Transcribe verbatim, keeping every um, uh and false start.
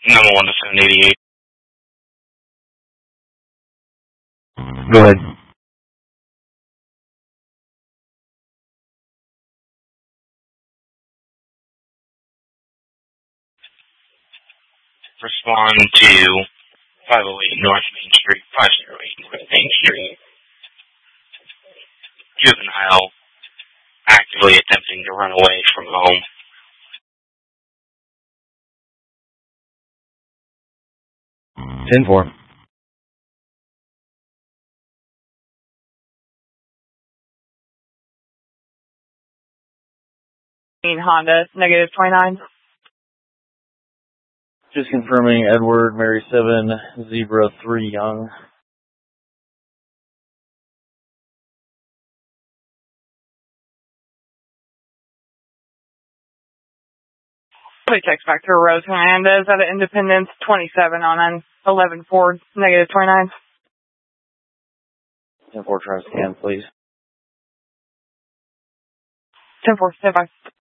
Number one to seven eighty-eight. Go ahead. Respond to five oh eight North Main Street, five oh eight North Main Street. Juvenile actively attempting to run away from home. ten four. Honda, negative twenty-nine. Just confirming Edward, Mary seven, Zebra three Young. Please text back to Rose Hernandez at Independence twenty-seven on an eleven Ford, negative twenty-nine. ten four, try to scan, please. ten four, stand by.